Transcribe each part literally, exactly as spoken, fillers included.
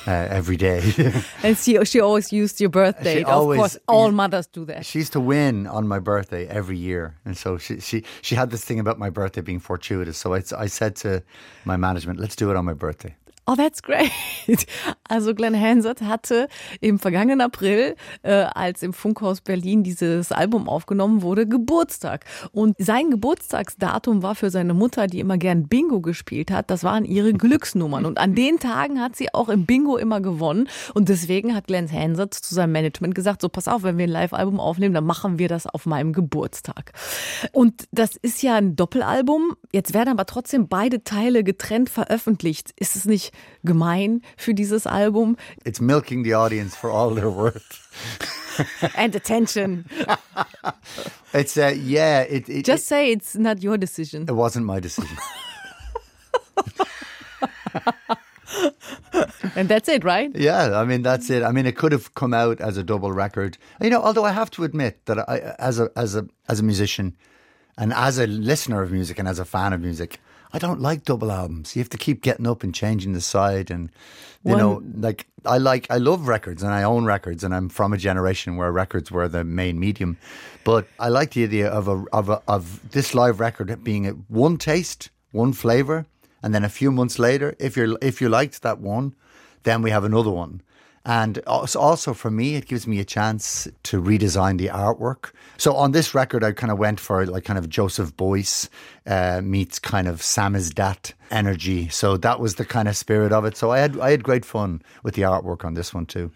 uh, every day. And she, she always used your birth date. Of always, course, all mothers do that. She used to win on my birthday every year. And so she she, she had this thing about my birthday being fortuitous. So I, I said to my management, let's do it on my birthday. Oh, that's great. Also Glenn Hansard hatte im vergangenen April, äh, als im Funkhaus Berlin dieses Album aufgenommen wurde, Geburtstag. Und sein Geburtstagsdatum war für seine Mutter, die immer gern Bingo gespielt hat, das waren ihre Glücksnummern. Und an den Tagen hat sie auch im Bingo immer gewonnen. Und deswegen hat Glenn Hansard zu seinem Management gesagt, so pass auf, wenn wir ein Live-Album aufnehmen, dann machen wir das auf meinem Geburtstag. Und das ist ja ein Doppelalbum. Jetzt werden aber trotzdem beide Teile getrennt veröffentlicht. Ist es nicht gemein für dieses Album? It's milking the audience for all their worth. And attention. It's uh, yeah. It, it, Just it, say it's not your decision. It wasn't my decision. And that's it, right? Yeah, I mean that's it. I mean it could have come out as a double record. You know, although I have to admit that I, as a as a as a musician, and as a listener of music and as a fan of music, I don't like double albums. You have to keep getting up and changing the side, and you One, know, like I like I love records and I own records, and I'm from a generation where records were the main medium. But I like the idea of a of a, of this live record being a one taste, one flavor, and then a few months later, if you're if you liked that one, then we have another one. And also for me, it gives me a chance to redesign the artwork. So on this record, I kind of went for like kind of Joseph Beuys uh, meets kind of Samizdat energy. So that was the kind of spirit of it. So I had I had great fun with the artwork on this one too.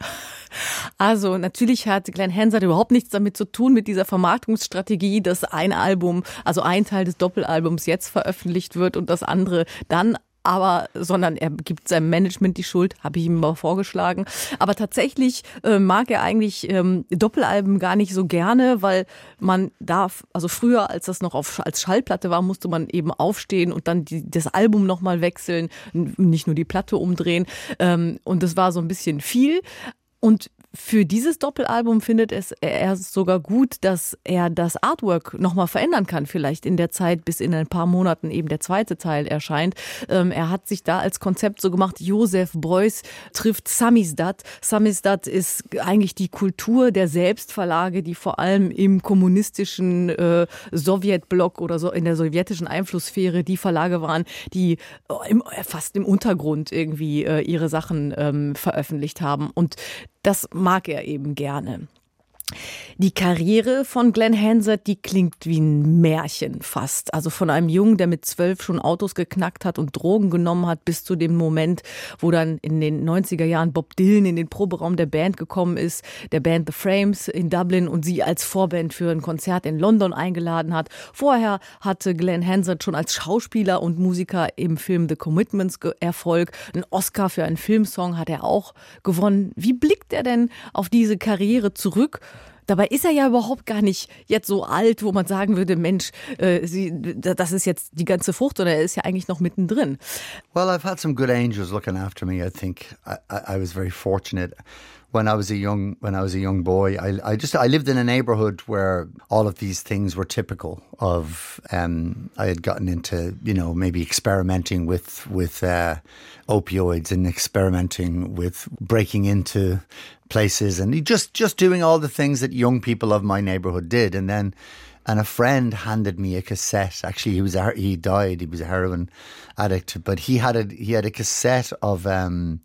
Also natürlich hat Glenn Hansard überhaupt nichts damit zu tun mit dieser Vermarktungsstrategie, dass ein Album, also ein Teil des Doppelalbums jetzt veröffentlicht wird und das andere dann. Aber, sondern er gibt seinem Management die Schuld, habe ich ihm mal vorgeschlagen. Aber tatsächlich äh, mag er eigentlich ähm, Doppelalben gar nicht so gerne, weil man darf, also früher, als das noch auf, als Schallplatte war, musste man eben aufstehen und dann die, das Album nochmal wechseln, nicht nur die Platte umdrehen. Ähm, und das war so ein bisschen viel. Und für dieses Doppelalbum findet es er sogar gut, dass er das Artwork nochmal verändern kann, vielleicht in der Zeit, bis in ein paar Monaten eben der zweite Teil erscheint. Ähm, er hat sich da als Konzept so gemacht, Joseph Beuys trifft Samizdat. Samizdat ist eigentlich die Kultur der Selbstverlage, die vor allem im kommunistischen äh, Sowjetblock oder so in der sowjetischen Einflusssphäre die Verlage waren, die im, fast im Untergrund irgendwie äh, ihre Sachen ähm, veröffentlicht haben. Und das mag er eben gerne. Die Karriere von Glenn Hansard, die klingt wie ein Märchen fast. Also von einem Jungen, der mit zwölf schon Autos geknackt hat und Drogen genommen hat, bis zu dem Moment, wo dann in den neunziger Jahren Bob Dylan in den Proberaum der Band gekommen ist, der Band The Frames in Dublin, und sie als Vorband für ein Konzert in London eingeladen hat. Vorher hatte Glenn Hansard schon als Schauspieler und Musiker im Film The Commitments Erfolg. Einen Oscar für einen Filmsong hat er auch gewonnen. Wie blickt er denn auf diese Karriere zurück? Dabei ist er ja überhaupt gar nicht jetzt so alt, wo man sagen würde, Mensch, äh, sie, das ist jetzt die ganze Frucht, sondern er ist ja eigentlich noch mittendrin. Well, I've had some good angels looking after me. I think I, I was very fortunate. When I was a young when I was a young boy, I, I just I lived in a neighborhood where all of these things were typical of. Um, I had gotten into, you know, maybe experimenting with with uh, opioids and experimenting with breaking into places and just just doing all the things that young people of my neighborhood did. And then, and a friend handed me a cassette. Actually, he was a, he died. He was a heroin addict, but he had a he had a cassette of. Um,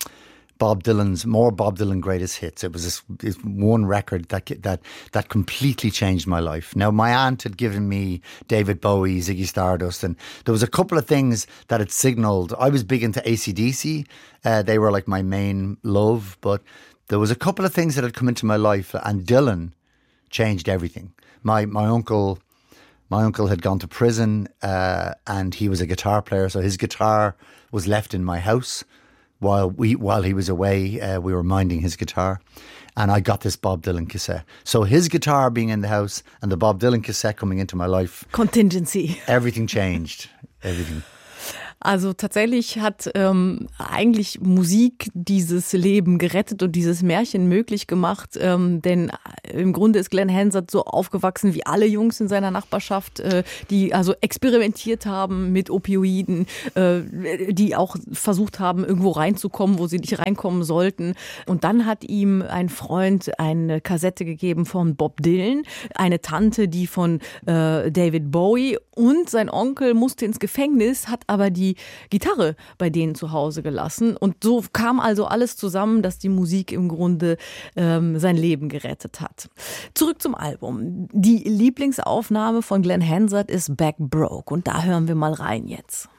Bob Dylan's more Bob Dylan greatest hits. It was this, this one record that that that completely changed my life. Now, my aunt had given me David Bowie, Ziggy Stardust, and there was a couple of things that it signaled. I was big into A C D C. Uh, they were like my main love, but there was a couple of things that had come into my life, and Dylan changed everything. My my uncle. My uncle had gone to prison, uh, and he was a guitar player, so his guitar was left in my house. While we while he was away, uh, we were minding his guitar, and I got this Bob Dylan cassette. So his guitar being in the house and the Bob Dylan cassette coming into my life, Contingency. Everything changed. Everything. Also tatsächlich hat ähm, eigentlich Musik dieses Leben gerettet und dieses Märchen möglich gemacht, ähm, denn im Grunde ist Glenn Hansard so aufgewachsen wie alle Jungs in seiner Nachbarschaft, äh, die also experimentiert haben mit Opioiden, äh, die auch versucht haben, irgendwo reinzukommen, wo sie nicht reinkommen sollten. Und dann hat ihm ein Freund eine Kassette gegeben von Bob Dylan, eine Tante, die von äh, David Bowie, und sein Onkel musste ins Gefängnis, hat aber die Gitarre bei denen zu Hause gelassen. Und so kam also alles zusammen, dass die Musik im Grunde ähm, sein Leben gerettet hat. Zurück zum Album. Die Lieblingsaufnahme von Glenn Hansard ist Back Broke. Und da hören wir mal rein jetzt.